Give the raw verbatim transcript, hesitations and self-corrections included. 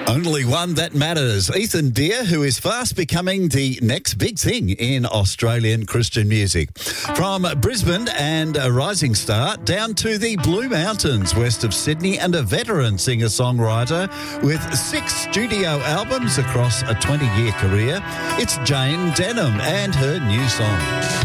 Only one that matters. Ethan Beer, who is fast becoming the next big thing in Australian Christian music. From Brisbane and a rising star down to the Blue Mountains west of Sydney, and a veteran singer-songwriter with six studio albums across a twenty-year career, it's Jane Denham and her new song.